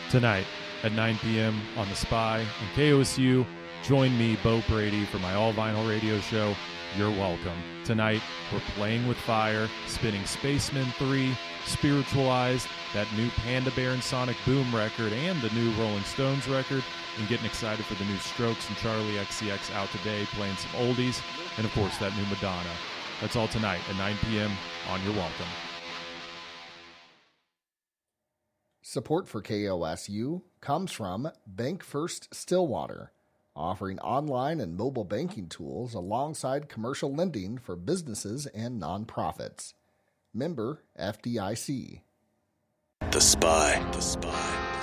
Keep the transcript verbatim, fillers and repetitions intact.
Tonight at nine p.m. on The Spy and K O S U, join me, Bo Brady, for my all-vinyl radio show, You're Welcome. Tonight, we're playing with fire, spinning Spaceman three, Spiritualized, that new Panda Bear and Sonic Boom record, and the new Rolling Stones record, and getting excited for the new Strokes and Charlie X C X out today, playing some oldies, and of course that new Madonna. That's all tonight at nine p.m. on You're Welcome. Support for K O S U comes from Bank First Stillwater, offering online and mobile banking tools alongside commercial lending for businesses and nonprofits. Member F D I C. The Spy. The Spy.